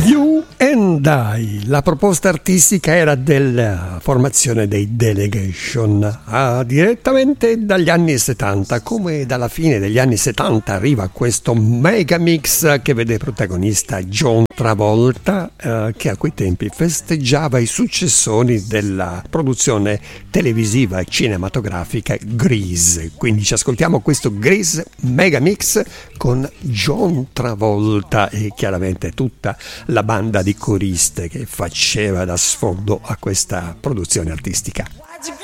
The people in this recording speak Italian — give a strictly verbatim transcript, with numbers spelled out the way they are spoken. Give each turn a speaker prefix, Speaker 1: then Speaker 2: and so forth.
Speaker 1: You and I, la proposta artistica era della formazione dei Delegation, ah, direttamente dagli anni settanta. Come dalla fine degli anni settanta arriva questo megamix che vede protagonista John Travolta, eh, che a quei tempi festeggiava i successoni della produzione televisiva e cinematografica Grease. Quindi ci ascoltiamo questo Grease megamix con John Travolta e chiaramente tutta la banda di coriste che faceva da sfondo a questa produzione artistica.